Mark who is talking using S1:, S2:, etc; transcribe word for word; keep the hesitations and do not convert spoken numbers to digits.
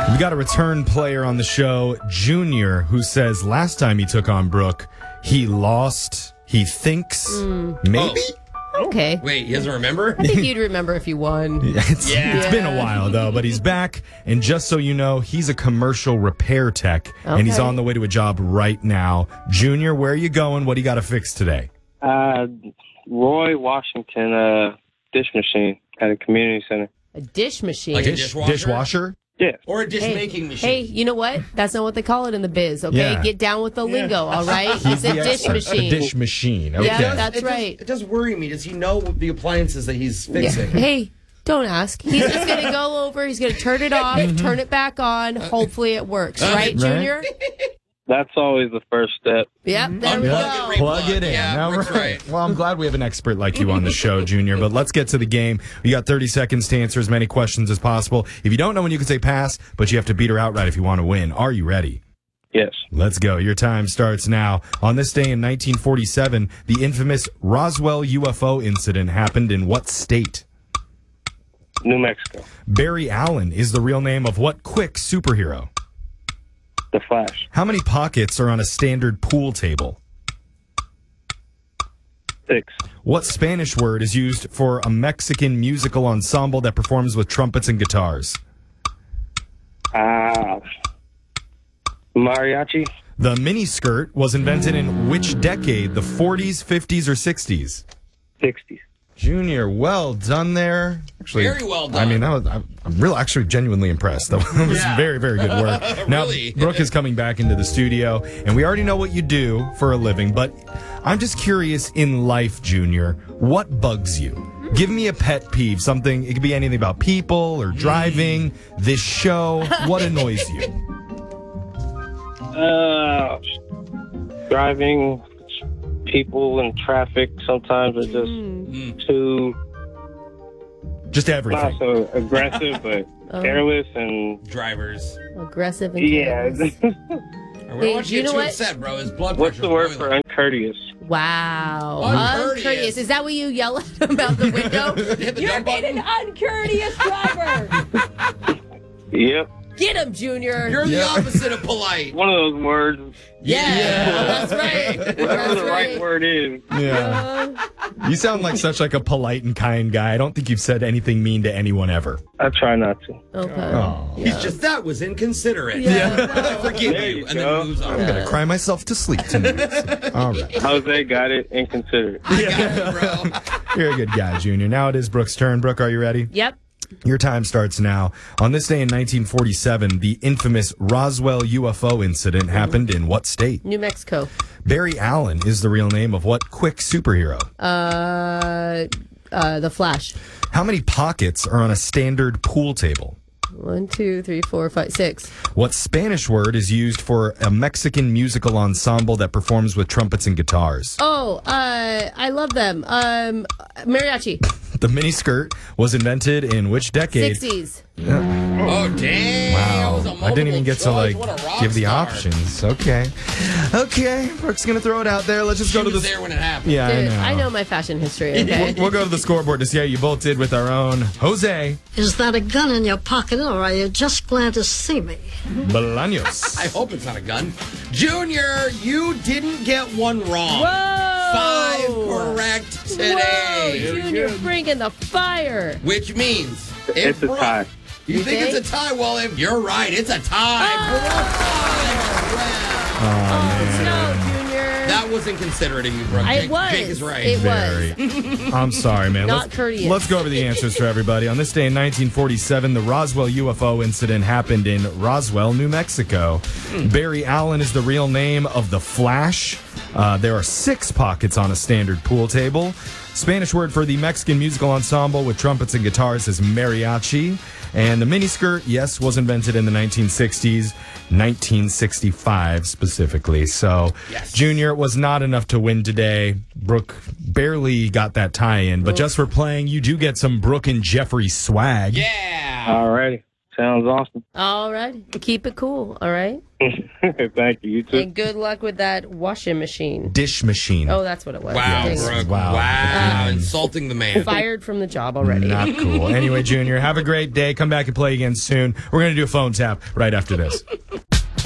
S1: We got a return player on the show, Junior, who says last time he took on Brooke, he lost, he thinks,
S2: Mm.
S1: maybe?
S2: Oh. Okay.
S3: Wait, he doesn't remember?
S2: I think you'd remember if you won.
S1: It's,
S3: Yeah.
S1: it's been a while, though, but he's back. And just so you know, he's a commercial repair tech, and he's
S2: Okay.
S1: on the way to a job right now. Junior, where are you going? What do you got to fix today?
S4: Uh, Roy Washington, uh, dish machine at a community center.
S2: A dish machine.
S3: Like a
S1: Dish,
S3: dishwasher?
S1: dishwasher?
S4: Yeah.
S3: Or a dish
S2: Hey,
S3: making machine?
S2: Hey, you know what? That's not what they call it in the biz, okay?
S1: Yeah.
S2: Get down with the lingo, all right?
S1: He's
S2: It's a
S1: the
S2: dish
S1: expert.
S2: machine.
S1: A dish machine. Okay.
S2: Yeah, that's
S3: it does-
S2: right.
S3: it does worry me. Does he know the appliances that he's
S2: Yeah.
S3: fixing?
S2: Hey, don't ask. He's just going to go over, he's going to turn it off, turn it back on. Hopefully it works. Right,
S1: Right.
S2: Junior?
S4: That's always the first step.
S2: Yep, there we
S3: Unplug
S2: go.
S3: and
S1: Plug it in.
S3: Yeah,
S1: All
S3: Brooke's
S1: right.
S3: right.
S1: Well, I'm glad we have an expert like you on the show, Junior. But let's get to the game. You got thirty seconds to answer as many questions as possible. If you don't know when you can say pass, but you have to beat her outright if you want to win. Are you ready?
S4: Yes.
S1: Let's go. Your time starts now. On this day in nineteen forty-seven, the infamous Roswell U F O incident happened in what state?
S4: New Mexico.
S1: Barry Allen is the real name of what quick superhero?
S4: The Flash.
S1: How many pockets are on a standard pool table?
S4: Six.
S1: What Spanish word is used for a Mexican musical ensemble that performs with trumpets and guitars?
S4: Ah. Mariachi.
S1: The miniskirt was invented in which decade? The forties, fifties, or sixties?
S4: sixties.
S1: Junior, well done there. Actually,
S3: Very well done.
S1: I mean, that was, I'm I'm real, actually genuinely impressed. That was
S3: Yeah.
S1: very, very good work. Now,
S3: Really?
S1: Brooke is coming back into the studio, and we already know what you do for a living, but I'm just curious in life, Junior, what bugs you? Give me a pet peeve, something, it could be anything about people or driving, this show. What annoys you?
S4: Uh, driving, people in traffic sometimes are just too,
S1: Just
S4: not
S1: everything.
S4: so aggressive, but
S2: Oh.
S4: careless and,
S3: Drivers.
S2: Aggressive and
S4: yeah.
S2: careless.
S3: I
S2: Hey,
S3: want
S2: you
S3: you
S2: know
S3: too
S2: what?
S3: upset, bro. His blood
S4: What's
S3: pressure's
S4: the word
S3: boiling.
S4: for uncourteous?
S2: Wow.
S3: Uncourteous.
S2: Uncourteous. Is that what you yell at him out the window?
S3: Hit the
S2: You're
S3: dump
S2: being an
S3: button.
S2: uncourteous driver.
S4: Yep.
S2: Get him, Junior.
S3: You're the
S1: Yeah.
S3: opposite of polite.
S4: One of those words,
S2: yeah, that's right.
S4: whatever
S2: That's
S4: the right word is.
S1: Yeah.
S2: Uh,
S1: You sound like such like a polite and kind guy. I don't think you've said anything mean to anyone ever.
S4: I try not to.
S2: okay.
S1: Oh.
S3: He's just, that was inconsiderate.
S2: Yeah.
S3: I forgive
S4: There
S3: you.
S4: you
S3: And
S4: go.
S3: then moves on.
S1: I'm going to cry myself to sleep tonight. All right.
S4: Jose got it, inconsiderate.
S3: I got it, bro.
S1: You're a good guy, Junior. Now it is Brooke's turn. Brooke, are you ready?
S2: Yep.
S1: Your time starts now. On this day in nineteen forty-seven, the infamous Roswell U F O incident happened in what state?
S2: New Mexico.
S1: Barry Allen is the real name of what quick superhero?
S2: Uh, uh, the Flash.
S1: How many pockets are on a standard pool table?
S2: One, two, three, four, five, six.
S1: What Spanish word is used for a Mexican musical ensemble that performs with trumpets and guitars?
S2: Oh, uh, I love them. Um, mariachi.
S1: The miniskirt was invented in which decade?
S2: Sixties.
S3: Oh, damn. That was a
S1: Wow. I didn't even
S3: multiple
S1: get to
S3: choice.
S1: like
S3: What a rock
S1: give the
S3: star.
S1: options. Okay. Okay. Brooke's going to throw it out there. Let's just
S3: She
S1: go to
S3: was
S1: the
S3: there when it happened.
S1: Yeah,
S2: Dude,
S1: I know.
S2: I know my fashion history, okay?
S1: We'll go to the scoreboard to see how you both did with our own Jose
S5: Is that a gun in your pocket, or are you just glad to see me?
S1: Bolaños.
S3: I hope it's not a gun. Junior, you didn't get one wrong.
S2: Whoa!
S3: Five correct today.
S2: Whoa, Junior bringing the fire.
S3: Which means if
S4: It's a
S3: Brooke-
S4: tie.
S3: You
S2: You
S3: think
S2: think?
S3: it's a tie? Well, if you're right, it's a tie.
S2: Oh, no, Junior.
S3: That wasn't considerate of you, Brooke.
S2: I
S3: Jake,
S2: was.
S3: Jake is right.
S2: It
S1: Very. I'm sorry, man.
S2: Not
S1: let's,
S2: courteous.
S1: Let's go over the answers for everybody. On this day in nineteen forty-seven, the Roswell U F O incident happened in Roswell, New Mexico. Barry Allen is the real name of the Flash. Uh, there are six pockets on a standard pool table. Spanish word for the Mexican musical ensemble with trumpets and guitars is mariachi. And the miniskirt, yes, was invented in the nineteen sixties, nineteen sixty-five specifically. So,
S3: Yes.
S1: Junior was not enough to win today. Brooke barely got that tie in, but just for playing, you do get some Brooke and Jeffrey swag.
S3: Yeah.
S4: Alrighty. Sounds awesome.
S2: All right. Keep it cool. All right.
S4: Thank you. You too.
S2: And good luck with that washing machine.
S1: Dish machine.
S2: Oh, that's what it was.
S3: Wow,
S2: Dang it.
S3: Brooke.
S1: Wow.
S3: Wow.
S2: Um,
S3: Insulting the man.
S2: Fired from the job already.
S1: Not cool. Anyway, Junior, have a great day. Come back and play again soon. We're going to do a phone tap right after this.